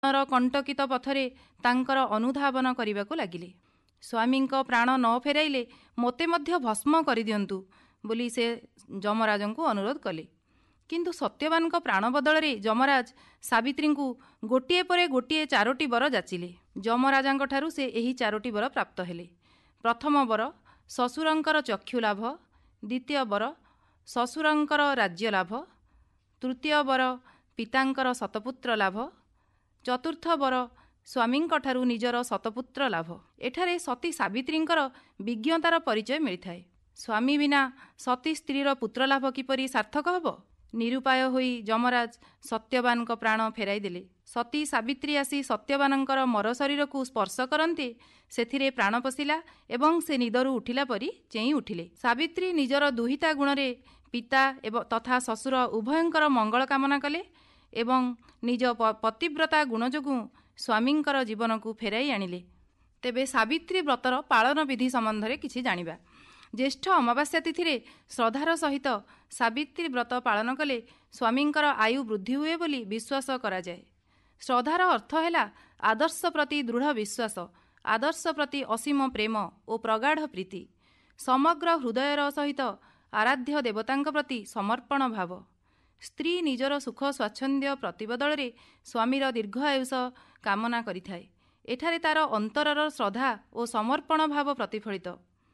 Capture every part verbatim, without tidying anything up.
କଣ୍ଟକିତ ପଥରେ ତାଙ୍କର ଅନୁଧାବନ କରିବାକୁ ଲାଗିଲେ। ସ୍ୱାମୀଙ୍କ ପ୍ରାଣ ନ ଫେରାଇଲେ ମୋତେ ମଧ୍ୟ ଭସ୍ମ କରିଦିଅନ୍ତୁ ବୋଲି ସେ ଯମରାଜଙ୍କୁ ଅନୁରୋଧ କଲେ। କିନ୍ତୁ ସତ୍ୟବାନଙ୍କ ପ୍ରାଣ ବଦଳରେ ଯମରାଜ ସାବିତ୍ରୀଙ୍କୁ ଗୋଟିଏ ପରେ ଗୋଟିଏ ଚାରୋଟି ବର ଯାଚିଲେ। ଯମରାଜାଙ୍କଠାରୁ ସେ ଏହି ଚାରୋଟି ବର ପ୍ରାପ୍ତ ହେଲେ। ପ୍ରଥମ ବର ଶ୍ୱଶୁରଙ୍କର ଚକ୍ଷୁ ଲାଭ, ଦ୍ୱିତୀୟ ବର ଶ୍ୱଶୁରଙ୍କର ରାଜ୍ୟ ଲାଭ, ତୃତୀୟ ବର ପିତାଙ୍କର ଶତପୁତ୍ର ଲାଭ, ଚତୁର୍ଥ ବର ସ୍ୱାମୀଙ୍କଠାରୁ ନିଜର ଶତପୁତ୍ର ଲାଭ। ଏଠାରେ ସତୀ ସାବିତ୍ରୀଙ୍କର ବିଜ୍ଞତାର ପରିଚୟ ମିଳିଥାଏ। ସ୍ୱାମୀ ବିନା ସତୀ ସ୍ତ୍ରୀର ପୁତ୍ର ଲାଭ କିପରି ସାର୍ଥକ ହେବ? ନିରୁପାୟ ହୋଇ ଯମରାଜ ସତ୍ୟବାନଙ୍କ ପ୍ରାଣ ଫେରାଇ ଦେଲେ। ସତୀ ସାବିତ୍ରୀ ଆସି ସତ୍ୟବାନଙ୍କର ମର ଶରୀରକୁ ସ୍ପର୍ଶ କରନ୍ତେ ସେଥିରେ ପ୍ରାଣ ପଶିଲା ଏବଂ ସେ ନିଦରୁ ଉଠିଲା ପରି ଚେଇଁ ଉଠିଲେ। ସାବିତ୍ରୀ ନିଜର ଦୁହିତା ଗୁଣରେ ପିତା ଏବଂ ତଥା ଶ୍ୱଶୁର ଉଭୟଙ୍କର ମଙ୍ଗଳ କାମନା କଲେ ଏବଂ ନିଜ ପତିବ୍ରତା ଗୁଣ ଯୋଗୁଁ ସ୍ୱାମୀଙ୍କର ଜୀବନକୁ ଫେରାଇ ଆଣିଲେ। ତେବେ ସାବିତ୍ରୀ ବ୍ରତର ପାଳନ ବିଧି ସମ୍ବନ୍ଧରେ କିଛି ଜାଣିବା। ଜ୍ୟେଷ୍ଠ ଅମାବାସ୍ୟା ତିଥିରେ ଶ୍ରଦ୍ଧାର ସହିତ ସାବିତ୍ରୀ ବ୍ରତ ପାଳନ କଲେ ସ୍ୱାମୀଙ୍କର ଆୟୁ ବୃଦ୍ଧି ହୁଏ ବୋଲି ବିଶ୍ୱାସ କରାଯାଏ। ଶ୍ରଦ୍ଧାର ଅର୍ଥ ହେଲା ଆଦର୍ଶ ପ୍ରତି ଦୃଢ଼ ବିଶ୍ୱାସ, ଆଦର୍ଶ ପ୍ରତି ଅସୀମ ପ୍ରେମ ଓ ପ୍ରଗାଢ଼ ପ୍ରୀତି, ସମଗ୍ର ହୃଦୟର ସହିତ ଆରାଧ୍ୟ ଦେବତାଙ୍କ ପ୍ରତି ସମର୍ପଣ ଭାବ। ସ୍ତ୍ରୀ ନିଜର ସୁଖ ସ୍ୱାଚ୍ଛନ୍ଦ୍ୟ ପ୍ରତିବଦଳରେ ସ୍ୱାମୀର ଦୀର୍ଘ ଆୟୁଷ କାମନା କରିଥାଏ। ଏଠାରେ ତାର ଅନ୍ତରର ଶ୍ରଦ୍ଧା ଓ ସମର୍ପଣ ଭାବ ପ୍ରତିଫଳିତ।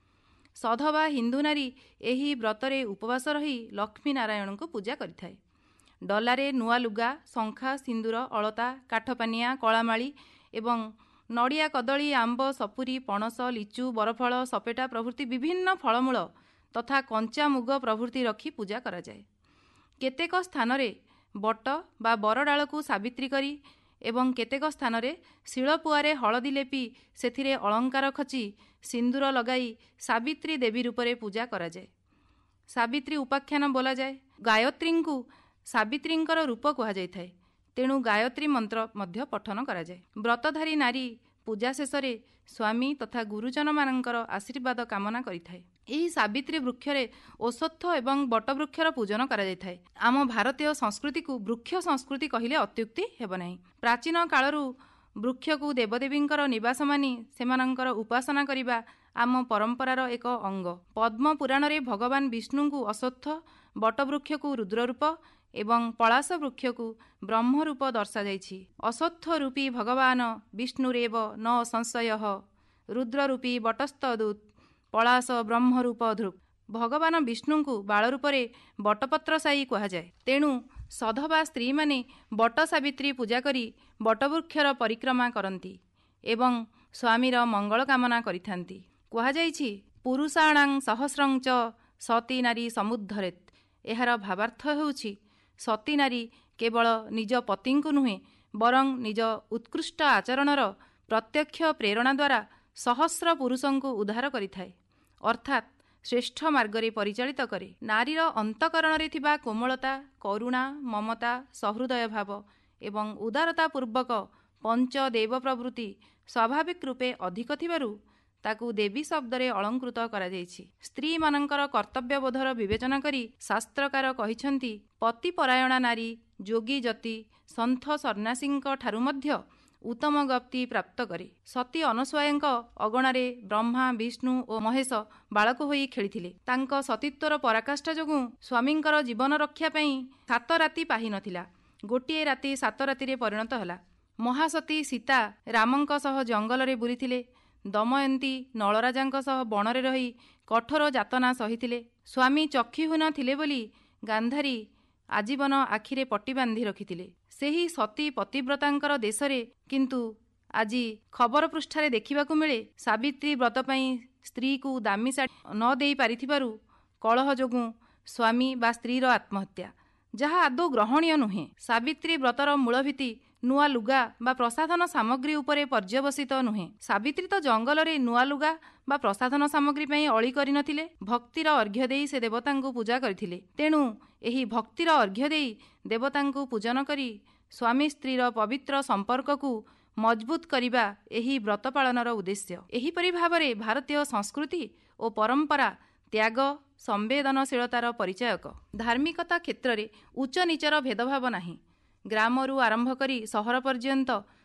ସଧବା ହିନ୍ଦୁ ନାରୀ ଏହି ବ୍ରତରେ ଉପବାସ ରହି ଲକ୍ଷ୍ମୀ ନାରାୟଣଙ୍କୁ ପୂଜା କରିଥାଏ। ଡଲାରେ ନୂଆ ଲୁଗା, ଶଙ୍ଖା, ସିନ୍ଦୁର, ଅଳତା, କାଠପାନିଆ, କଳାମାଳି ଏବଂ ନଡ଼ିଆ, କଦଳୀ, ଆମ୍ବ, ସପୁରୀ, ପଣସ, ଲିଚୁ, ବରଫଳ, ସପେଟା ପ୍ରଭୃତି ବିଭିନ୍ନ ଫଳମୂଳ ତଥା କଞ୍ଚା ମୁଗ ପ୍ରଭୃତି ରଖି ପୂଜା କରାଯାଏ। କେତେକ ସ୍ଥାନରେ ବଟ ବା ବରଡାଳକୁ ସାବିତ୍ରୀ କରି ଏବଂ କେତେକ ସ୍ଥାନରେ ଶିଳପୁଆରେ ହଳଦୀ ଲେପି ସେଥିରେ ଅଳଙ୍କାର ଖଚି ସିନ୍ଦୁର ଲଗାଇ ସାବିତ୍ରୀ ଦେବୀ ରୂପରେ ପୂଜା କରାଯାଏ। ସାବିତ୍ରୀ ଉପାଖ୍ୟାନ ବୋଲାଯାଏ। ଗାୟତ୍ରୀଙ୍କୁ ସାବିତ୍ରୀଙ୍କର ରୂପ କୁହାଯାଇଥାଏ। ତେଣୁ ଗାୟତ୍ରୀ ମନ୍ତ୍ର ମଧ୍ୟ ପଠନ କରାଯାଏ। ବ୍ରତଧାରୀ ନାରୀ ପୂଜା ଶେଷରେ ସ୍ୱାମୀ ତଥା ଗୁରୁଜନମାନଙ୍କର ଆଶୀର୍ବାଦ କାମନା କରିଥାଏ। ଏହି ସାବିତ୍ରୀ ବୃକ୍ଷରେ ଔଷଧ ଏବଂ ବଟବୃକ୍ଷର ପୂଜନ କରାଯାଇଥାଏ। ଆମ ଭାରତୀୟ ସଂସ୍କୃତିକୁ ବୃକ୍ଷ ସଂସ୍କୃତି କହିଲେ ଅତ୍ୟୁକ୍ତି ହେବ ନାହିଁ। ପ୍ରାଚୀନ କାଳରୁ ବୃକ୍ଷକୁ ଦେବଦେବୀଙ୍କର ନିବାସ ମାନି ସେମାନଙ୍କର ଉପାସନା କରିବା ଆମ ପରମ୍ପରାର ଏକ ଅଙ୍ଗ। ପଦ୍ମ ପୁରାଣରେ ଭଗବାନ ବିଷ୍ଣୁଙ୍କୁ ଅଶ୍ୱତ୍ଥ, ବଟବୃକ୍ଷକୁ ରୁଦ୍ରରୂପ ଏବଂ ପଳାଶ ବୃକ୍ଷକୁ ବ୍ରହ୍ମରୂପ ଦର୍ଶାଯାଇଛି। ଅଶ୍ୱତ୍ଥ ରୂପୀ ଭଗବାନ ବିଷ୍ଣୁରେବ ନ ସଂଶୟଃ, ରୁଦ୍ରରୂପୀ ବଟସ୍ତଦୁତ୍, ପଳାଶ ବ୍ରହ୍ମରୂପ ଧୃକ୍। ଭଗବାନ ବିଷ୍ଣୁଙ୍କୁ ବାଳ ରୂପରେ ବଟପତ୍ର ସାଇ କୁହାଯାଏ। ତେଣୁ ସଧବା ସ୍ତ୍ରୀମାନେ ବଟ ସାବିତ୍ରୀ ପୂଜା କରି ବଟବୃକ୍ଷର ପରିକ୍ରମା କରନ୍ତି ଏବଂ ସ୍ୱାମୀର ମଙ୍ଗଳ କାମନା କରିଥାନ୍ତି। କୁହାଯାଇଛି ପୁରୁଷାଣାଂ ସହସ୍ରଂ ଚ ସତୀ ନାରୀ ସମୁଦ୍ଧରେତ୍। ଏହାର ଭାବାର୍ଥ ହେଉଛି ସତୀ ନାରୀ କେବଳ ନିଜ ପତିଙ୍କୁ ନୁହେଁ ବରଂ ନିଜ ଉତ୍କୃଷ୍ଟ ଆଚରଣର ପ୍ରତ୍ୟକ୍ଷ ପ୍ରେରଣା ଦ୍ୱାରା ସହସ୍ର ପୁରୁଷଙ୍କୁ ଉଦ୍ଧାର କରିଥାଏ, ଅର୍ଥାତ୍ ଶ୍ରେଷ୍ଠ ମାର୍ଗରେ ପରିଚାଳିତ କରେ। ନାରୀର ଅନ୍ତଃକରଣରେ ଥିବା କୋମଳତା, କରୁଣା, ମମତା, ସହୃଦୟ ଭାବ ଏବଂ ଉଦାରତା ପୂର୍ବକ ପଞ୍ଚ ଦେବ ପ୍ରଭୃତି ସ୍ୱାଭାବିକ ରୂପେ ଅଧିକ ଥିବାରୁ ତାକୁ ଦେବୀ ଶବ୍ଦରେ ଅଳଙ୍କୃତ କରାଯାଇଛି। ସ୍ତ୍ରୀମାନଙ୍କର କର୍ତ୍ତବ୍ୟବୋଧର ବିବେଚନା କରି ଶାସ୍ତ୍ରକାର କହିଛନ୍ତି, ପତିପରାୟଣା ନାରୀ ଯୋଗୀ ଯତି ସନ୍ଥ ସନ୍ନ୍ୟାସୀଙ୍କ ଠାରୁ ମଧ୍ୟ ଉତ୍ତମ ଗତି ପ୍ରାପ୍ତ କରେ। ସତୀ ଅନସୂୟାଙ୍କ ଅଗଣାରେ ବ୍ରହ୍ମା, ବିଷ୍ଣୁ ଓ ମହେଶ ବାଳକ ହୋଇ ଖେଳିଥିଲେ। ତାଙ୍କ ସତୀତ୍ୱର ପରାକାଷ୍ଠା ଯୋଗୁଁ ସ୍ୱାମୀଙ୍କର ଜୀବନ ରକ୍ଷା ପାଇଁ ସାତ ରାତି ପାହି ନଥିଲା। ଗୋଟିଏ ରାତି ସାତ ରାତିରେ ପରିଣତ ହେଲା। ମହାସତୀ ସୀତା ରାମଙ୍କ ସହ ଜଙ୍ଗଲରେ ବୁଲିଥିଲେ। ଦମୟନ୍ତୀ ନଳରାଜାଙ୍କ ସହ ବଣରେ ରହି କଠୋର ଯାତନା ସହିଥିଲେ। ସ୍ୱାମୀ ଚକ୍ଷୁହୀନ ଥିଲେ ବୋଲି ଗାନ୍ଧାରୀ ଆଜୀବନ ଆଖିରେ ପଟି ବାନ୍ଧି ରଖିଥିଲେ। ସେହି ସତୀ ପତିବ୍ରତାଙ୍କର ଦେଶରେ କିନ୍ତୁ ଆଜି ଖବର ପୃଷ୍ଠାରେ ଦେଖିବାକୁ ମିଳେ ସାବିତ୍ରୀ ବ୍ରତ ପାଇଁ ସ୍ତ୍ରୀକୁ ଦାମୀ ଶାଢ଼ୀ ନ ଦେଇ ପାରିଥିବାରୁ କଳହ ଯୋଗୁଁ ସ୍ୱାମୀ ବା ସ୍ତ୍ରୀର ଆତ୍ମହତ୍ୟା, ଯାହା ଆଦୌ ଗ୍ରହଣୀୟ ନୁହେଁ। ସାବିତ୍ରୀ ବ୍ରତର ମୂଳ ଭିତ୍ତି ନୂଆ ଲୁଗା ବା ପ୍ରସାଧନ ସାମଗ୍ରୀ ଉପରେ ପର୍ଯ୍ୟବସିତ ନୁହେଁ। ସାବିତ୍ରୀ ତ ଜଙ୍ଗଲରେ ନୂଆ ଲୁଗା ବା ପ୍ରସାଧନ ସାମଗ୍ରୀ ପାଇଁ ଅଳି କରିନଥିଲେ। ଭକ୍ତିର ଅର୍ଘ୍ୟ ଦେଇ ସେ ଦେବତାଙ୍କୁ ପୂଜା କରିଥିଲେ। ତେଣୁ ଏହି ଭକ୍ତିର ଅର୍ଘ୍ୟ ଦେଇ ଦେବତାଙ୍କୁ ପୂଜନ କରି ସ୍ୱାମୀ ସ୍ତ୍ରୀର ପବିତ୍ର ସମ୍ପର୍କକୁ ମଜବୁତ କରିବା ଏହି ବ୍ରତ ପାଳନର ଉଦ୍ଦେଶ୍ୟ। ଏହିପରି ଭାବରେ ଭାରତୀୟ ସଂସ୍କୃତି ଓ ପରମ୍ପରା ତ୍ୟାଗ, ସମ୍ବେଦନଶୀଳତାର ପରିଚାୟକ। ଧାର୍ମିକତା କ୍ଷେତ୍ରରେ ଉଚ୍ଚ ନିଚର ଭେଦଭାବ ନାହିଁ। ଗ୍ରାମରୁ ଆରମ୍ଭ କରି ସହର ପର୍ଯ୍ୟନ୍ତ